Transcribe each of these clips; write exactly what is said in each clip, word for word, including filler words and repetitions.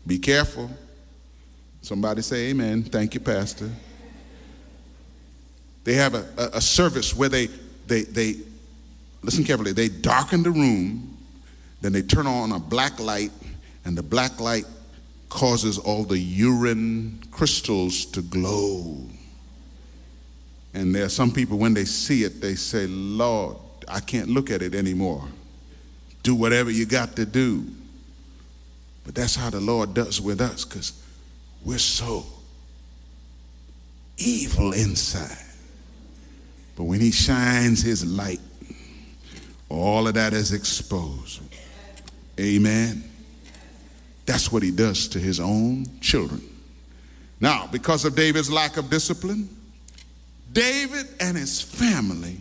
Be careful. Somebody say amen. Thank you, Pastor. They have a, a, a service where they, they, they, listen carefully, they darken the room, then they turn on a black light, and the black light causes all the urine crystals to glow. And there are some people, when they see it, they say, Lord, I can't look at it anymore. Do whatever you got to do. But that's how the Lord does with us, because we're so evil inside. But when he shines his light, all of that is exposed. Amen. That's what he does to his own children. Now, because of David's lack of discipline, David and his family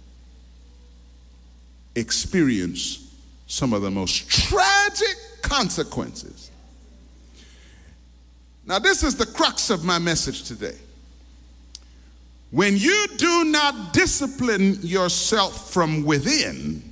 experienced some of the most tragic consequences. Now, this is the crux of my message today. When you do not discipline yourself from within,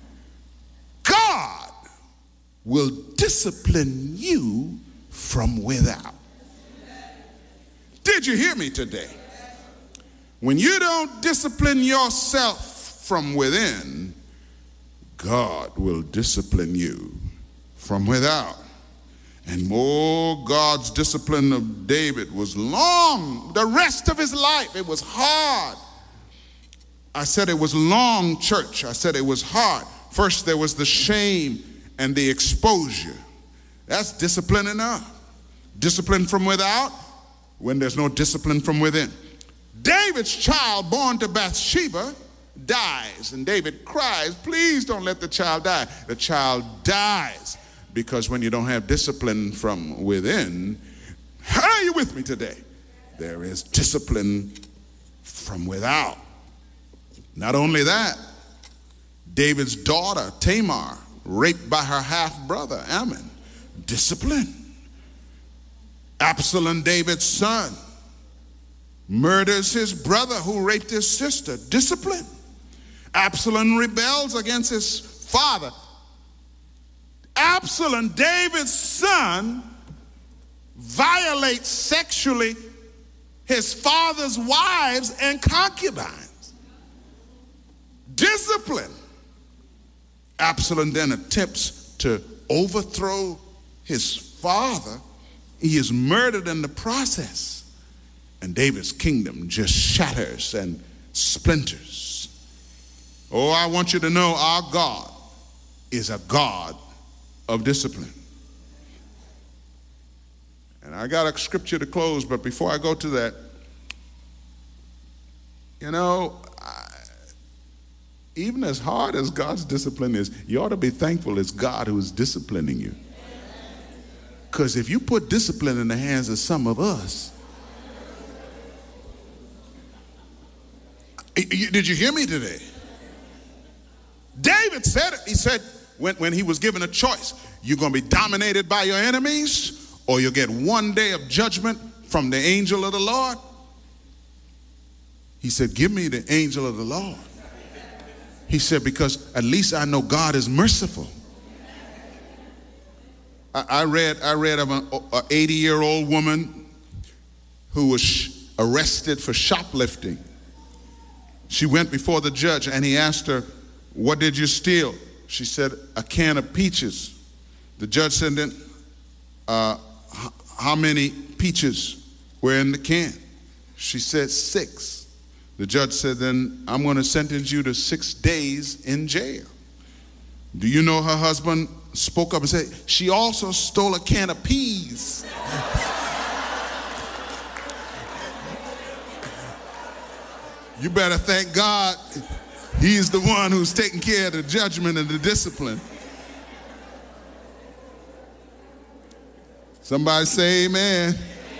God will discipline you from without. Did you hear me today? When you don't discipline yourself from within, God will discipline you from without. And more, God's discipline of David was long. The rest of his life, it was hard. I said it was long, church. I said it was hard. First, there was the shame and the exposure. That's discipline enough. Discipline from without when there's no discipline from within. David's child, born to Bathsheba, dies, and David cries, please don't let the child die. The child dies because when you don't have discipline from within, are you with me today? There is discipline from without. Not only that, David's daughter, Tamar, raped by her half-brother, Ammon. Discipline. Absalom, David's son, murders his brother who raped his sister. Discipline. Absalom rebels against his father. Absalom, David's son, violates sexually his father's wives and concubines. Discipline. Absalom then attempts to overthrow his father. He is murdered in the process. And David's kingdom just shatters and splinters. Oh, I want you to know our God is a God of discipline. And I got a scripture to close, but before I go to that, you know, I, even as hard as God's discipline is, you ought to be thankful it's God who is disciplining you. Because if you put discipline in the hands of some of us, did you hear me today? David said it. He said when, when he was given a choice, you're going to be dominated by your enemies or you'll get one day of judgment from the angel of the Lord. He said, give me the angel of the Lord. He said, because at least I know God is merciful. I, I read I read of an eighty-year-old woman who was arrested for shoplifting. She went before the judge and he asked her, what did you steal? She said, a can of peaches. The judge said, then, uh, how many peaches were in the can? She said, six. The judge said, then I'm going to sentence you to six days in jail. Do you know her husband spoke up and said, she also stole a can of peas. You better thank God he's the one who's taking care of the judgment and the discipline. Somebody say amen.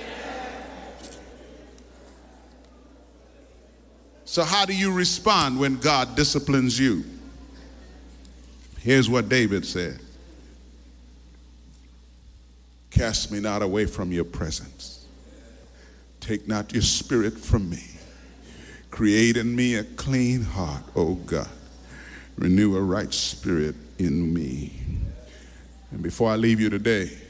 So how do you respond when God disciplines you? Here's what David said. Cast me not away from your presence. Take not your spirit from me. Create in me a clean heart, O God. Renew a right spirit in me. And before I leave you today,